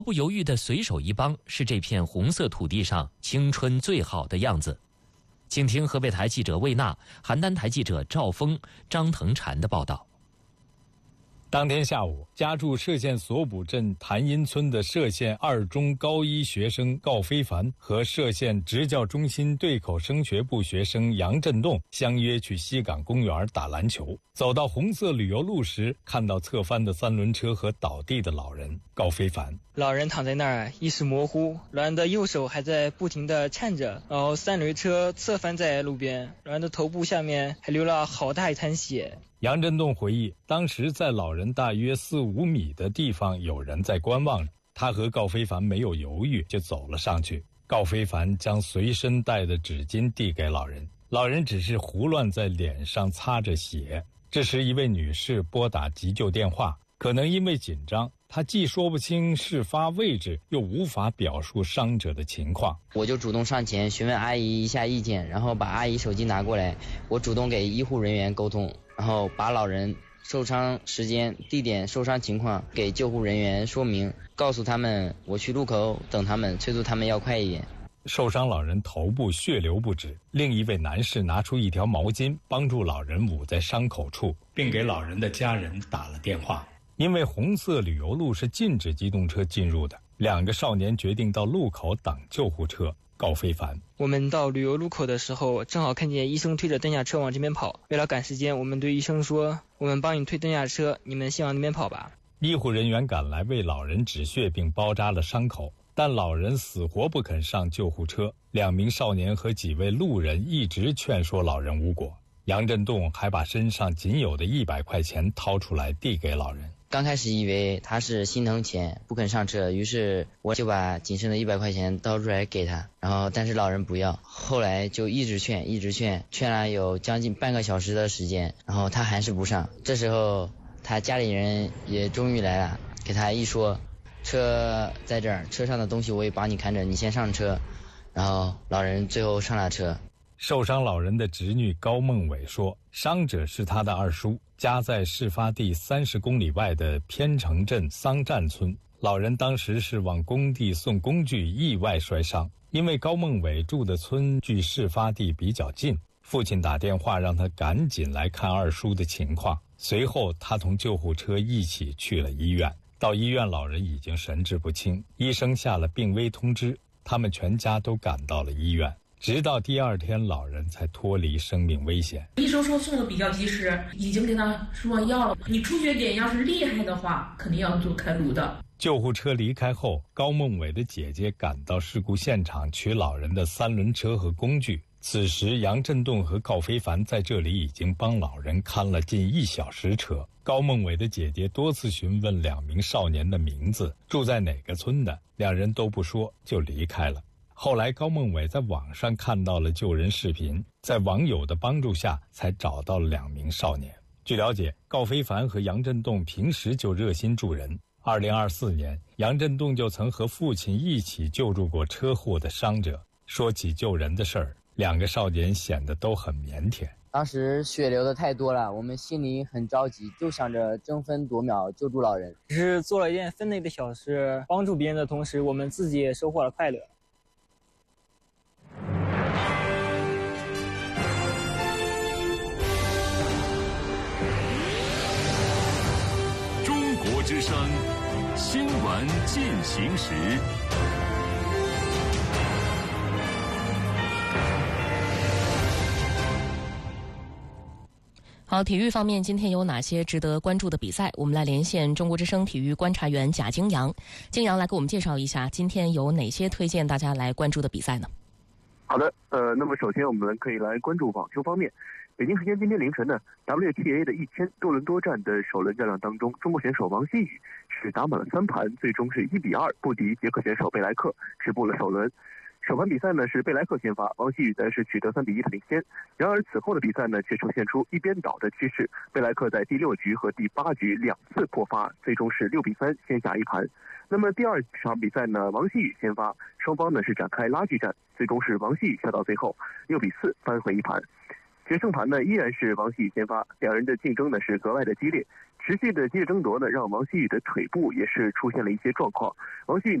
不犹豫的随手一帮，是这片红色土地上青春最好的样子。请听河北台记者魏娜、邯郸台记者赵峰、张腾禅的报道。 当天下午，家住歙县所卜镇潭阴村的歙县二中高一学生郜非凡和歙县职教中心对口升学部学生杨振栋相约去西岗公园打篮球。走到红色旅游路时，看到侧翻的三轮车和倒地的老人郜非凡。 老人躺在那儿，意识模糊，老人的右手还在不停地颤着，然后三轮车侧翻在路边，老人的头部下面还流了好大一滩血。 杨振栋回忆，当时在老人大约4-5米的地方有人在观望着，他和郜非凡没有犹豫就走了上去。郜非凡将随身带的纸巾递给老人，老人只是胡乱在脸上擦着血。这时一位女士拨打急救电话，可能因为紧张，她既说不清事发位置，又无法表述伤者的情况。 我就主动上前询问阿姨一下意见，然后把阿姨手机拿过来，我主动给医护人员沟通，然后把老人受伤时间、地点、受伤情况给救护人员说明，告诉他们我去路口等他们，催促他们要快一点。 受伤老人头部血流不止，另一位男士拿出一条毛巾帮助老人捂在伤口处，并给老人的家人打了电话。因为红色旅游路是禁止机动车进入的，2个少年决定到路口等救护车。郜非凡： 我们到旅游路口的时候，正好看见医生推着担架车往这边跑。为了赶时间，我们对医生说：“我们帮你推担架车，你们先往那边跑吧。” 医护人员赶来为老人止血并包扎了伤口，但老人死活不肯上救护车。2名少年和几位路人一直劝说老人无果。杨振栋还把身上仅有的100块钱掏出来递给老人。 刚开始以为他是心疼钱不肯上车，于是我就把仅剩的100块钱掏出来给他，但是老人不要。后来就一直劝了有将近半个小时的时间，然后他还是不上。这时候他家里人也终于来了，给他一说，车在这儿，车上的东西我也帮你看着，你先上车。然后老人最后上了车。 受伤老人的侄女高梦伟说，伤者是他的二叔，家在事发地30公里外的偏城镇桑站村。老人当时是往工地送工具，意外摔伤。因为高梦伟住的村距事发地比较近，父亲打电话让他赶紧来看二叔的情况。随后他同救护车一起去了医院。到医院，老人已经神志不清，医生下了病危通知，他们全家都赶到了医院。直到第2天，老人才脱离生命危险。 医生说送的比较及时，已经给他输上药了。你出血点要是厉害的话，肯定要做开颅的。 救护车离开后，高梦伟的姐姐赶到事故现场取老人的3轮车和工具。此时杨振栋和郜非凡在这里已经帮老人看了近1小时车。高梦伟的姐姐多次询问2名少年的名字，住在哪个村的，2人都不说就离开了。后来高梦伟在网上看到了救人视频，在网友的帮助下才找到了2名少年。据了解，郜非凡和杨振栋平时就热心助人。2024年，杨振栋就曾和父亲一起救助过车祸的伤者。说起救人的事儿，2个少年显得都很腼腆。 当时血流的太多了，我们心里很着急，就想着争分夺秒救助老人。 只是做了一件分内的小事，帮助别人的同时，我们自己也收获了快乐。 中国之声新闻进行时。 好，体育方面今天有哪些值得关注的比赛？我们来连线中国之声体育观察员贾京阳。京阳来给我们介绍一下今天有哪些推荐大家来关注的比赛呢？ 好的，那么首先我们可以来关注网球方面。北京时间今天凌晨呢 ，WTA 的1000多伦多站的首轮较量当中，中国选手王馨予是打满了3盘，最终是1-2不敌捷克选手贝莱克，止步了首轮。首盘比赛呢是贝莱克先发，王馨予则是取得3-1的领先。然而此后的比赛呢却出现出一边倒的趋势，贝莱克在第6局和第8局2次破发，最终是6-3先下一盘。那么第2场比赛呢，王馨予先发，双方呢是展开拉锯战，最终是王馨予笑到最后6-4扳回一盘。决胜盘呢依然是王馨予先发，2人的竞争呢是格外的激烈。 持续的激烈争夺呢，让王希雨的腿部也是出现了一些状况。王希雨